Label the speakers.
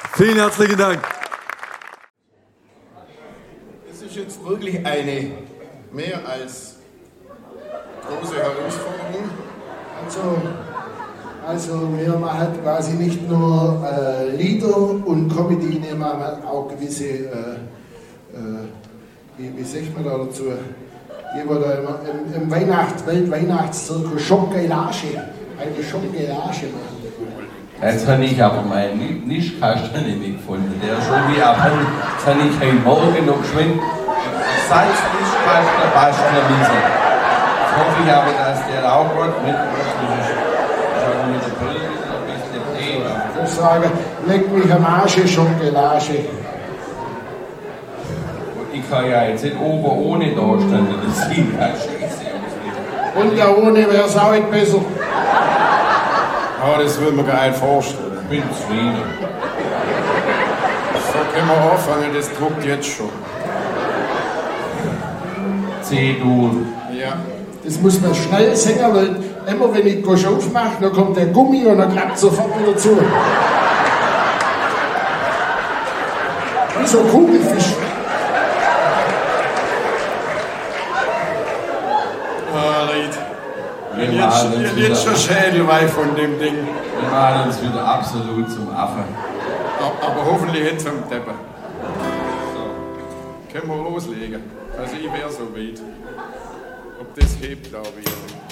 Speaker 1: Vielen herzlichen Dank.
Speaker 2: Das ist jetzt wirklich eine mehr als große Herausforderung.
Speaker 3: Also wir machen quasi nicht nur Lieder und Comedy, wir machen auch gewisse, wie sagt man da dazu, im Weltweihnachtszirkus Schokolade, eine Schokolade machen.
Speaker 4: Jetzt habe ich aber meinen Nischkasten nicht gefunden. Der ist schon wie abhanden. Jetzt habe ich heute Morgen noch geschwind Salznischkasten Bastlerwiese. Jetzt hoffe ich aber, dass der auch gut mitmacht. Schon mit der Brille ein bisschen Tee.
Speaker 3: Ich sage, leck mich am Arsch, Schokolade.
Speaker 4: Und ich kann ja jetzt nicht oben ohne da stehen. Das sieht halt scheiße aus.
Speaker 3: Und ja ohne wäre es auch nicht besser.
Speaker 2: Aber das würde man gar nicht vorstellen.
Speaker 4: Ich bin zufrieden.
Speaker 2: So können wir anfangen, das druckt jetzt schon.
Speaker 4: C-Dur.
Speaker 2: Ja.
Speaker 3: Das muss man schnell singen, weil immer wenn ich Gosch aufmache, dann kommt der Gummi und dann klappt sofort wieder zu. Wie so ein Kugelfisch.
Speaker 2: Leute. Jetzt schon Schädelweih von dem Ding.
Speaker 4: Wir machen uns wieder absolut zum Affen.
Speaker 2: Aber hoffentlich jetzt am Teppich. So. Können wir loslegen. Also ich wäre so weit. Ob das hebt, glaube ich.